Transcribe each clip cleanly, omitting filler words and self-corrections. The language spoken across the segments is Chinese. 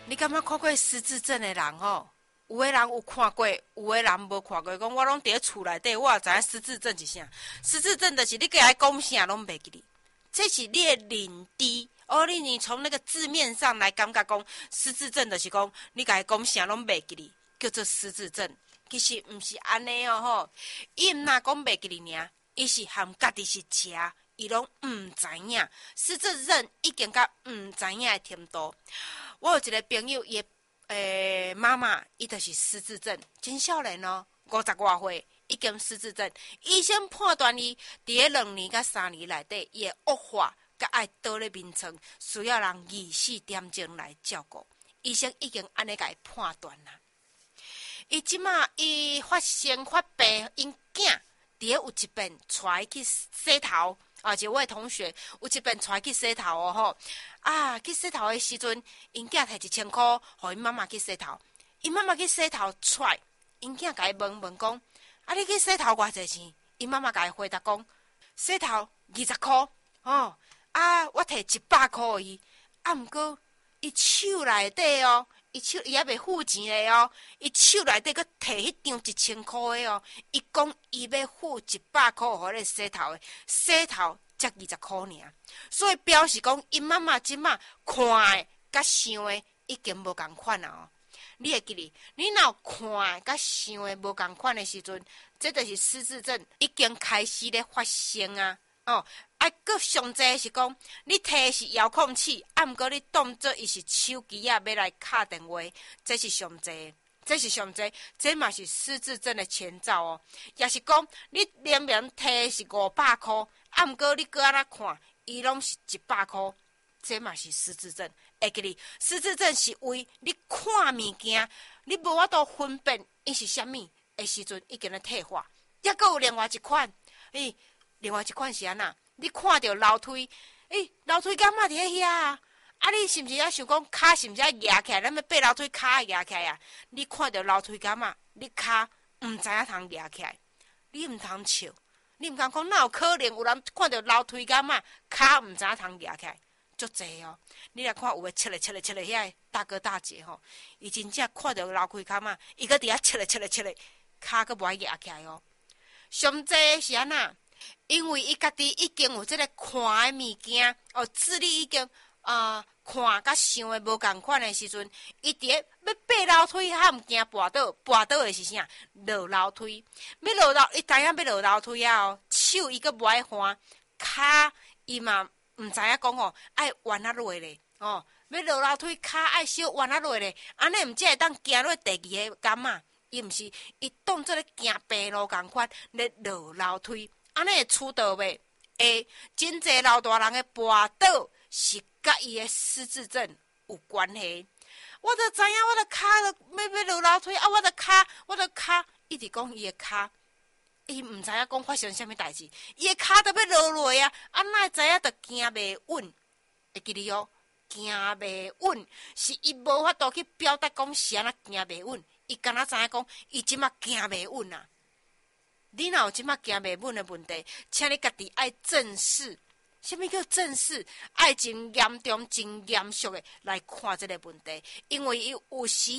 你敢捌看过失智症的人吼？有的人有看过，有的人无看过。讲我拢伫咧厝内底，我也知影失智症是啥。失智症就是你甲伊讲啥拢袂记哩，这是你的认知。你从那个字面上来感觉讲失智症，就是讲你甲伊讲啥拢袂记哩，叫做失智症。其实毋是安尼哦吼，伊毋若讲袂记哩尔，伊是含家己是食，伊拢毋知影。失智症已经甲毋知影的程度。我有一个朋友，伊妈妈，伊就是失智症，真少年哦，50多岁已经失智症。医生判断伊伫咧2年到3年内底，伊会恶化，甲爱倒咧眠床，需要人24点钟来照顾。医生已经安尼甲伊判断啦。伊即马伊发病，因囝伫咧有一遍带去洗头。一位同学有一遍带去洗头哦吼，去洗头的时阵，因囝摕1000块，互因妈妈去洗头。因妈妈去洗头出来，因囝甲伊问讲：你去洗头偌济钱？因妈妈甲伊回答讲：洗头20块哦。我摕100块互伊。毋过伊手内底哦，伊还袂付钱嘞哦，伊手内底佫摕迄张1000块的哦。伊讲伊要付100块互咧洗头的，洗头才20块尔。所以表示讲，因妈妈即马看的甲想的已经无共款啦哦。你会记哩？你若看的甲想的无共款的时阵，这就是失智症已经开始咧发生啊。佫上济是讲，你摕是遥控器，毋过你当作伊是手机啊，要来敲电话，这是上济，这嘛是失智症的前兆哦。也是讲，你明明摕是500块，毋过你佫安那看，伊拢是100块，这嘛是失智症。会记哩？失智症是为你看物件，你无法度分辨伊是啥物的时阵，已经咧退化。抑佫有另外一款，另外一款是安那？你看到楼梯，楼梯杆嘛伫咧遐啊！你是毋是还想讲骹是毋是还压起来？咱要爬楼梯骹压起来啊！你看到楼梯杆嘛，你骹毋知影通压起来，你毋通笑，你毋通讲哪有可能有人看到楼梯杆嘛，骹毋知影通压起来，足济哦！你来看有诶，切咧遐大哥大姐吼，伊真正看到楼梯杆嘛，伊搁伫遐切咧，骹搁无爱压起来哦。上济是安那？因为伊家己已经有这个看的物件智力已经看甲想的无共款的时阵，伊伫咧要爬楼梯，还毋惊跋倒的是啥？落楼梯，要落楼，伊知影要落楼梯啊手伊阁无爱换，骹伊嘛毋知影讲爱弯啊落咧要落楼梯骹爱小弯啊落咧，安尼毋才会当行落第2个杆啊，伊毋是伊当做咧行平路共款咧落楼梯。安尼会出道袂？真济老大人的跋倒是甲伊的失智症有关系。我都知影，我的骹要落楼梯我的骹一直讲伊的骹，伊毋知影讲发生啥物代志，伊的骹都要落落啊！哪会知影着行袂稳？会记哩哦，行袂稳是伊无法度去表达讲是安怎行袂稳，伊敢若知影讲伊即马行袂稳啊！你若有即马行袂稳的问题，请你家己爱正视。什么叫正视？爱真严重、真严肃的来看这个问题，因为伊有时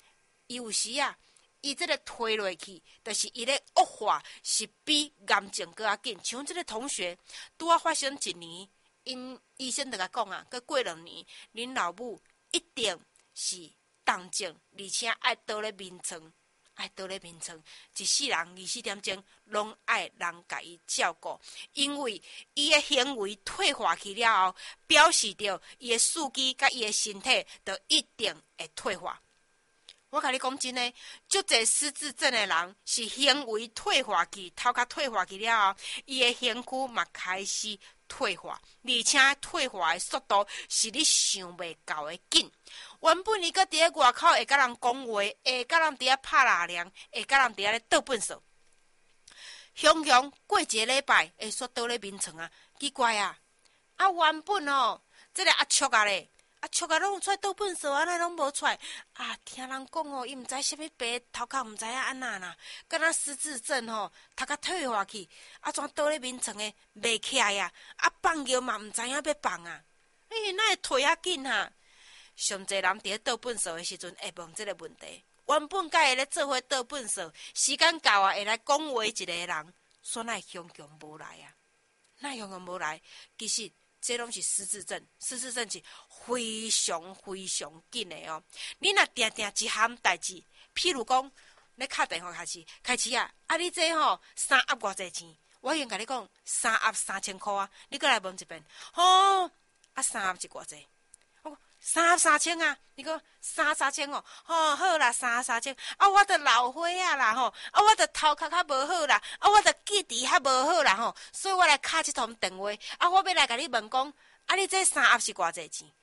伊这个推落去，就是伊咧恶化，是比严重更较紧。像这个同学，拄啊发生1年，因医生就甲讲啊，佮过2年，恁老母一定是重症，而且爱倒咧眠床。一世人24点钟拢爱人甲伊照顾，因为伊的行为退化去了后，表示着伊的四肢甲伊的身体就一定会退化。我甲你讲真诶，足侪失智症的人是行为退化去，头壳退化去了后，伊的身躯嘛开始退化，而且退化的速度是你想袂到的紧。原本伊搁伫咧外口会甲人讲话，会甲人伫咧拍拉梁，会甲人伫咧倒粪扫。雄过一个礼拜会煞倒咧眠床啊，奇怪啊！原本这个阿叔啊咧，阿叔啊拢有出来倒粪扫，安尼拢无出来听人讲伊毋知啥物病，头壳毋知影安那啦，敢若失智症头壳退化去，怎倒咧眠床诶，袂起来啊！放尿嘛毋知影要放啊，哪会退紧啊？ 上侪人伫咧倒粪扫的时阵会问即个问题。原本甲会咧做伙倒粪扫，时间到啊会来讲话一个人，煞哪会雄强无来啊？哪雄强无来？其实这拢是失智症，失智症是非常非常紧的哦。你若定定一项代志，譬如讲，你敲电话开始啊，你这吼3盒偌济钱？我已经甲你讲3盒3000块啊，你过来问一遍，3盒是偌济？我3盒3000啊，你讲3000哦，好啦，3000啊，我着老花啊啦吼，我着头壳较无好啦，我着记忆较无好啦吼，所以我来敲这通电话，我要来甲你问讲，你这3盒是偌济钱？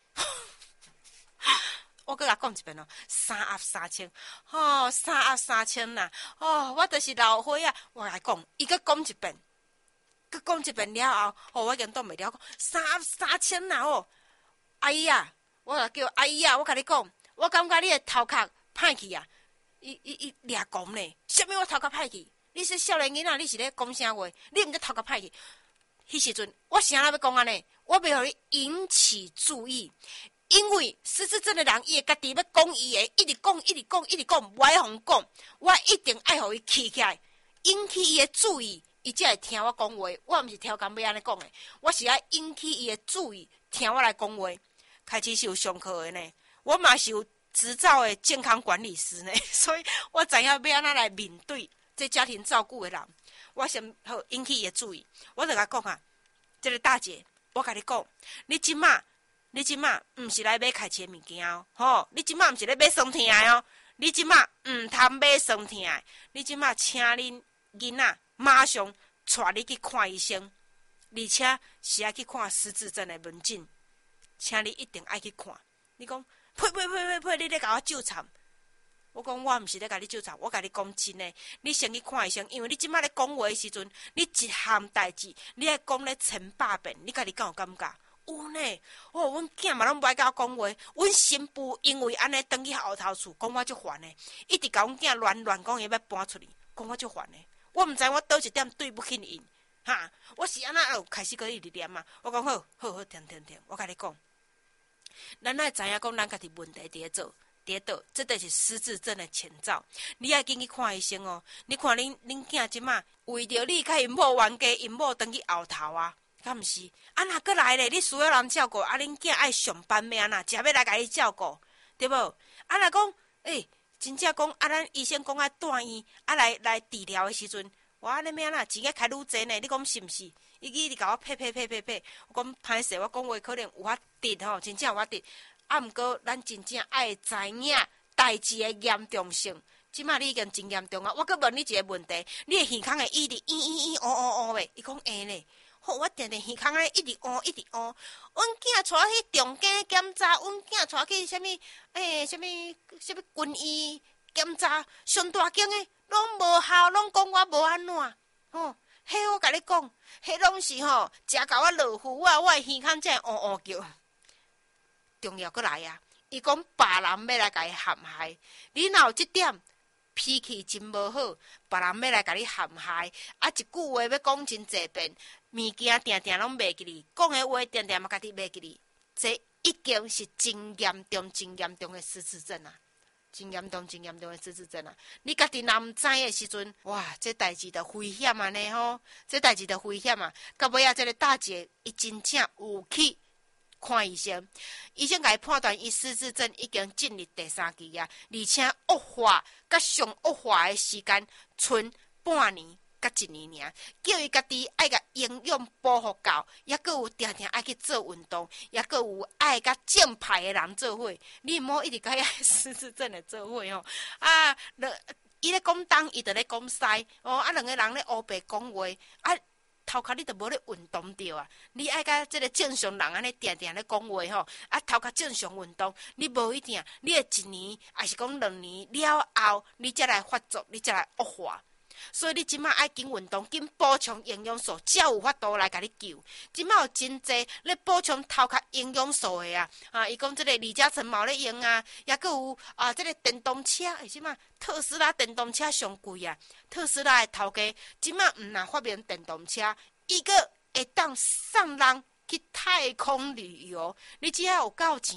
我搁甲讲一遍哦，3盒3000，3盒3000啦，我就是老花啊，我来讲，伊搁讲一遍，了后，我已经挡袂了，讲3盒3000啦哦，阿姨啊，我来叫阿姨啊，我甲你讲，我感觉你的头壳歹去啊，伊掠讲呢，啥物我头壳歹去？你是少年囡仔，你是咧讲啥话？你毋过头壳歹去？迄时阵我啥人要讲安尼？我要互你引起注意。因为失智症的人，伊会家己要讲伊的，一直讲，无爱互讲。我一定爱互伊起来，引起伊的注意，伊才会听我讲话。我毋是挑工要安尼讲的，我是要引起伊的注意，听我来讲话。开始是有上课的呢，我嘛是有执照的健康管理师呢，所以我知影要安怎来面对这家庭照顾的人。我先好引起伊的注意，我就甲讲啊，这个大姐，我甲你讲，你即马毋是来买开车物件哦，你即马毋是咧买酸疼的哦，你即马毋通买酸疼的，你即马请恁囡仔马上带你去看医生，而且是爱去看失智症的门诊，请你一定爱去看。你讲呸，你咧甲我纠缠？我讲我毋是咧甲你纠缠，我甲你讲真诶，你先去看医生，因为你即马咧讲话的时阵，你一项代志你爱讲咧1000-800遍，你家己敢有感觉？有呢，阮囝嘛拢无爱甲我讲话，阮新妇因为安尼转去后头厝，讲我足烦的，一直甲阮囝乱讲伊要搬出去，讲我足烦的。我毋知我倒一点对不起因，我是安那开始搁一直念嘛。我讲好，停，我甲你讲，咱爱知影讲咱家己问题伫咧做，这就是失智症的前兆。你爱紧去看医生哦。你看恁囝即马为着你甲因某冤家，因某转去后头啊。敢毋是？若过来咧，你需要人照顾，恁囝爱上班要安那，才要来甲你照顾，对无？若讲，真正讲，咱医生讲带院，来治疗的时阵，我安尼要安那，钱开愈济呢？你讲是毋是？伊一直甲我呸，我讲歹势，我讲话可能有法直吼，真正有法直。毋过咱真正爱知影代志的严重性。即马你已经真严重啊！我搁问你一个问题，你的耳孔会一直喂？伊讲会呢。我定耳孔咧一直阮囝带去重检检查，阮囝带去啥物军医检查，上大间诶，拢无效，拢讲我无安怎迄我甲你讲，迄拢是食甲我落雨啊，我诶耳孔才会叫。重要搁来啊！伊讲别人要来甲伊陷害，你若有即点脾气真无好，别人要来甲你陷害，一句话要讲真济遍。物件定拢袂记哩，讲的话定嘛家己袂记哩，这已经是真严重的失智症啊！真严重的失智症啊！你家己若毋知的时阵，哇，这代志就危险啊呢吼！这代志就危险啊！到尾这个大姐伊真正有去看医生，医生甲伊判断伊失智症已经进入第3期啊，而且恶化甲上恶化的时间剩半年。甲1年尔，叫伊家己爱甲营养保护够，也阁有定爱去做运动，也阁有爱甲正派的人做伙。你毋好一直甲伊失智症的做伙哦。伊咧讲东，伊就咧讲西哦。两个人咧乌白讲话，头壳你都无咧运动着啊！你爱甲即个正常人安尼定咧讲话吼，头壳正常运动，你无一定，你会1年还是讲2年了后，你才来发作，你才来恶化。所以你即马爱紧运动，紧补充营养素，才有法度来甲你救。即马有真济咧补充头壳营养素的啊！伊讲即个李嘉诚冇咧用啊，也阁有即个电动车，即马特斯拉电动车上贵啊！特斯拉的头家即马毋若发明电动车，伊阁会当送人去太空旅游。你只要有够钱，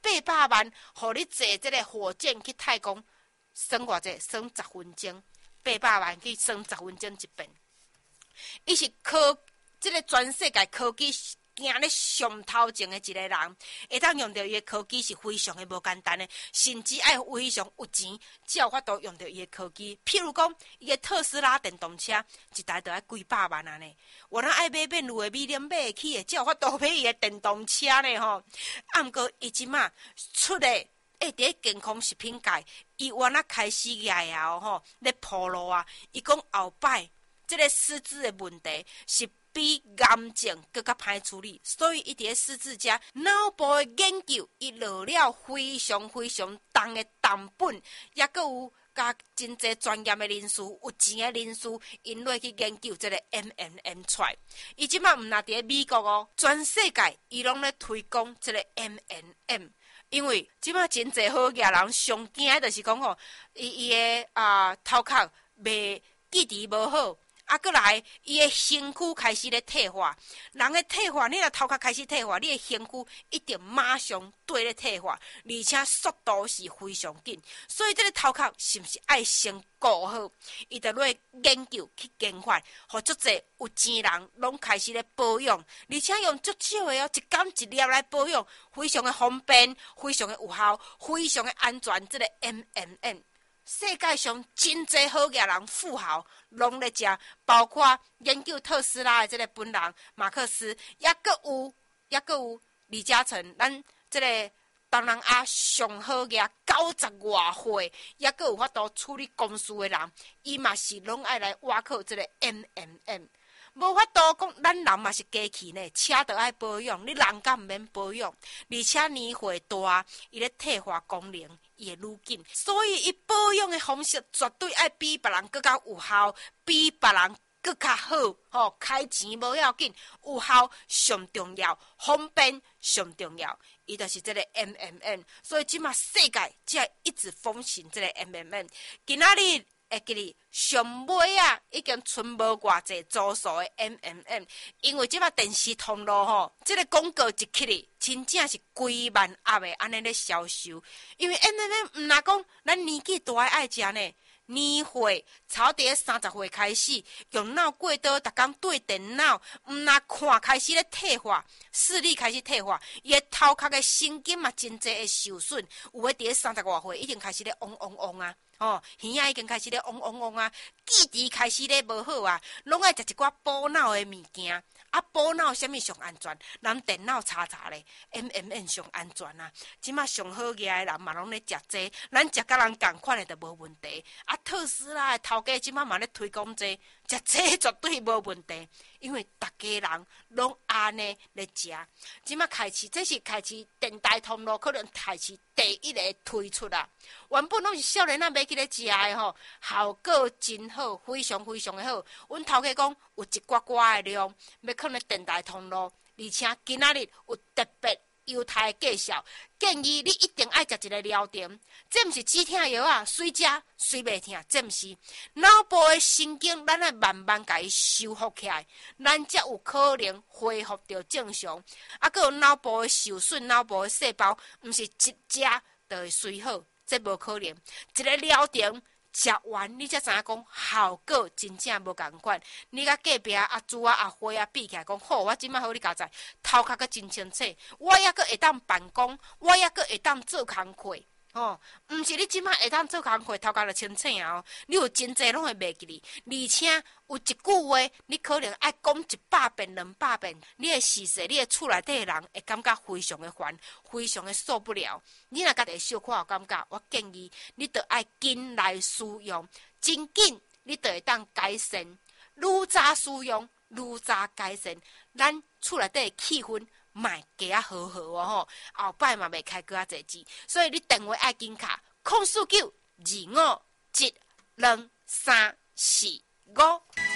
800万，互你坐这个火箭去太空，算偌济？算10分钟，800万去算10分钟一遍。伊是这个全世界科技行咧上头前的一个人，会当用到伊的科技是非常的无简单的，甚至爱非常有钱，才有法度用到伊的科技。譬如讲，伊的特斯拉电动车一台就要几百万安尼，我若爱买免路的米买会起的，才有法度买伊的电动车呢吼。啊，毋过伊即马出的。伫咧健康食品界，伊原来开始业后吼，咧铺路啊。伊讲后摆即个失智的问题是比癌症更较歹处理，所以伊伫咧失智遮脑部的研究，伊落了非常非常重的成本，也阁有甲真侪专业的人士、有钱的人士，因落去研究即个 MMM 出来。伊即马毋若伫咧美国哦，全世界伊拢咧推广即个 MMM。因为即马真侪好业人上惊的就是讲吼，伊的头壳袂记忆无好，过来伊的身躯开始咧退化。人的退化，你若头壳开始退化，你的身躯一定马上对咧退化，而且速度是非常紧。所以这个头壳是毋是爱先顾好？伊就落研究去研发，互足侪有钱人拢开始咧保养，而且用足少的哦，一工一粒来保养，非常的方便，非常的有效，非常的安全。这个 MMM。世界上真侪好业人富豪拢咧食，包括研究特斯拉的这个本人马克思，也阁有李嘉诚，咱这个东南亚上好业90外岁，也阁有法度处理公司的人，伊嘛是拢爱来挖靠这个 MMM。无法度讲，咱人嘛是机器呢，车都爱保养，你人敢毋免保养？而且年岁大，伊咧退化功能也愈紧，所以伊保养的方式绝对爱比别人更加有效，比别人更加好。开钱无要紧，有效上重要，方便上重要。伊就是这个 MMM， 所以即马世界才一直风行这个 MMM。今仔日会记哩上尾啊，已经剩无偌济租数的 MMM， 因为即马电视通路吼，即个广告一起哩，真正是几万盒的安尼咧销售。因为 MMM 毋若讲咱年纪大爱食呢，年岁超伫30岁开始，用脑过多，逐工对电脑，毋若看开始咧退化，视力开始退化，伊的头壳的神经嘛真侪会受损，有诶伫咧30外岁已经开始咧嗡嗡嗡啊。耳仔已经开始咧嗡嗡嗡啊，记忆开始咧无好啊，拢爱食一寡补脑的物件。补脑啥物上安全？咱电脑查咧 ，MMM 上安全啊。即马上好业的人嘛，拢咧食这，咱食甲人共款的就无问题。特斯拉的头家即马嘛咧推广这，食这绝对无问题，因为大家人拢安尼咧食。即马开始，这是开始电台通路可能开始第一个推出啦。原本拢是少年仔买起咧食的吼，效果真好，非常非常的好。阮头家讲有一寡寡的量，要放咧电台通路，而且今仔日有特别优待介绍，建议你一定爱食一个疗程。这毋是止痛药啊，随食随袂痛，这毋是脑部的神经，咱爱慢慢甲伊修复起来，咱才有可能恢复到正常。阁有脑部的受损，脑部的细胞，毋是一食就会随好。这无可能，一个疗程食完，你才知影讲效果真正无共款。你甲隔壁阿朱啊、阿花啊比起来讲，好，我即摆好你家知，头壳阁真清楚，我也阁会当办公，我也阁会当做工课。毋是你即摆会当做工课，头壳就清楚啊！你有真济拢会袂记哩，而且有一句话，你可能爱讲100遍、200遍，你的视线、你的厝内底的人会感觉非常的烦，非常的受不了。你若家己小可有感觉，我建议你得爱紧来使用，真紧你就会当改善，愈早使用愈早改善，咱厝内底的气氛。卖加啊好好哦吼，后摆嘛袂开搁侪钱，所以你电话爱紧卡，04925123445。